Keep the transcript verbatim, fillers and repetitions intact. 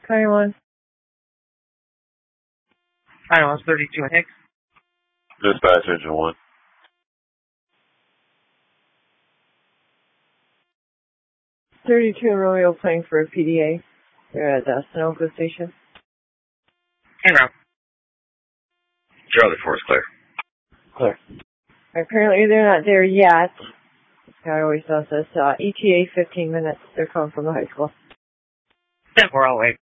County one. County one's thirty-two Hicks. Dispatch engine one. thirty-two Romeo playing for a P D A. They're at the Sunoco station. Hey, Rob. Charlie four is clear. Clear. Apparently they're not there yet. I always does this. Uh, E T A fifteen minutes. They're coming from the high school. Yeah, we're all wait.